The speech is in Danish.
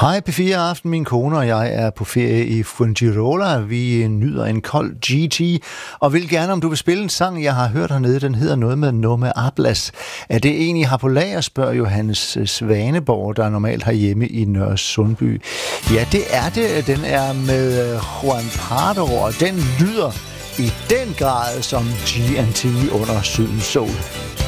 Hej P4 Aften, min kone og jeg er på ferie i Fuengirola. Vi nyder en kold GT, og vil gerne, om du vil spille en sang, jeg har hørt hernede. Den hedder noget med Nome Ablas. Er det en, I har på lager, spørger Johannes Svaneborg, der normalt har hjemme i Nørre Sundby. Ja, det er det. Den er med Juan Pardo, og den lyder i den grad som GNT under Sydens sol.